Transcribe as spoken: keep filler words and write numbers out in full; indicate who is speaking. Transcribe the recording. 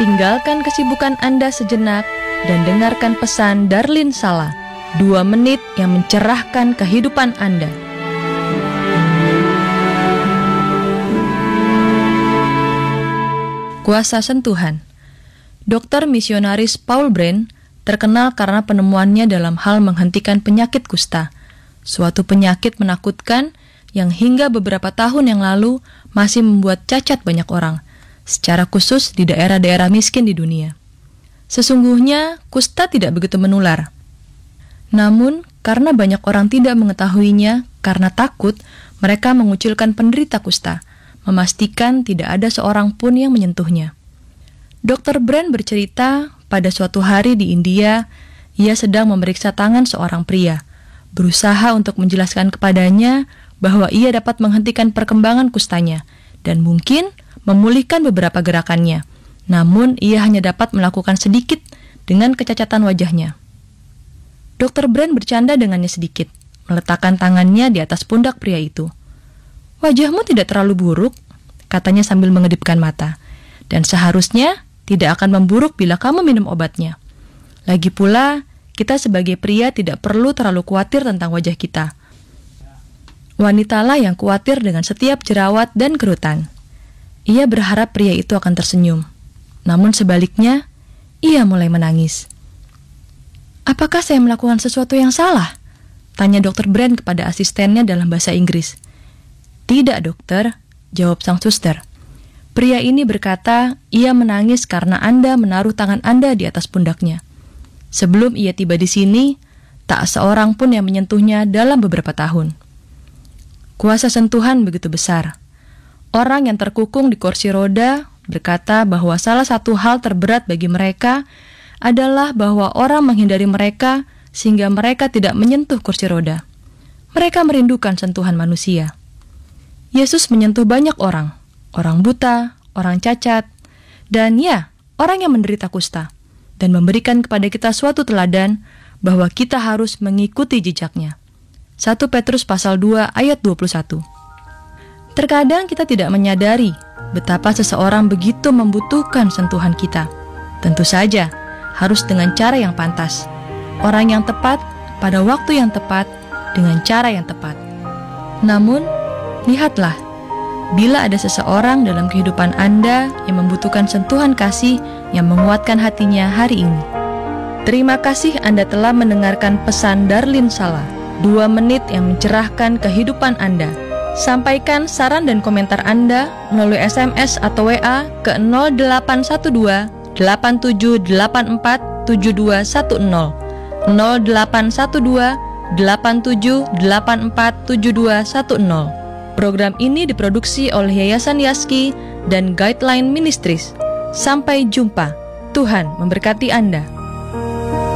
Speaker 1: Tinggalkan kesibukan Anda sejenak dan dengarkan pesan Darlin Sala, dua menit yang mencerahkan kehidupan Anda. Kuasa sentuhan. Dokter misionaris Paul Brand terkenal karena penemuannya dalam hal menghentikan penyakit kusta, suatu penyakit menakutkan yang hingga beberapa tahun yang lalu masih membuat cacat banyak orang, secara khusus di daerah-daerah miskin di dunia. Sesungguhnya, kusta tidak begitu menular. Namun, karena banyak orang tidak mengetahuinya, karena takut, mereka mengucilkan penderita kusta, memastikan tidak ada seorang pun yang menyentuhnya. dokter Brand bercerita, pada suatu hari di India, ia sedang memeriksa tangan seorang pria, berusaha untuk menjelaskan kepadanya bahwa ia dapat menghentikan perkembangan kustanya, dan mungkin memulihkan beberapa gerakannya, namun ia hanya dapat melakukan sedikit dengan kecacatan wajahnya. dokter Brand bercanda dengannya sedikit, meletakkan tangannya di atas pundak pria itu. "Wajahmu tidak terlalu buruk," katanya sambil mengedipkan mata, "dan seharusnya tidak akan memburuk bila kamu minum obatnya. Lagi pula, kita sebagai pria tidak perlu terlalu khawatir tentang wajah kita. Wanitalah yang khawatir dengan setiap jerawat dan kerutan." Ia berharap pria itu akan tersenyum. Namun sebaliknya, ia mulai menangis. "Apakah saya melakukan sesuatu yang salah?" tanya dokter Brand kepada asistennya dalam bahasa Inggris. "Tidak, dokter," jawab sang suster. Pria ini berkata, ia menangis karena Anda menaruh tangan Anda di atas pundaknya. Sebelum ia tiba di sini, tak seorang pun yang menyentuhnya dalam beberapa tahun. Kuasa sentuhan begitu besar. Orang yang terkukung di kursi roda berkata bahwa salah satu hal terberat bagi mereka adalah bahwa orang menghindari mereka sehingga mereka tidak menyentuh kursi roda. Mereka merindukan sentuhan manusia. Yesus menyentuh banyak orang, orang buta, orang cacat, dan ya, orang yang menderita kusta, dan memberikan kepada kita suatu teladan bahwa kita harus mengikuti jejaknya. satu Petrus pasal dua ayat dua puluh satu. Terkadang kita tidak menyadari betapa seseorang begitu membutuhkan sentuhan kita. Tentu saja, harus dengan cara yang pantas. Orang yang tepat, pada waktu yang tepat, dengan cara yang tepat. Namun, lihatlah, bila ada seseorang dalam kehidupan Anda yang membutuhkan sentuhan kasih yang menguatkan hatinya hari ini. Terima kasih Anda telah mendengarkan pesan Darlin Sala, dua menit yang mencerahkan kehidupan Anda. Sampaikan saran dan komentar Anda melalui S M S atau W A ke nol delapan satu dua delapan tujuh delapan empat tujuh dua satu nol nol delapan satu dua delapan tujuh delapan empat tujuh dua satu nol. Program ini diproduksi oleh Yayasan Yaski dan Guideline Ministries. Sampai jumpa. Tuhan memberkati Anda.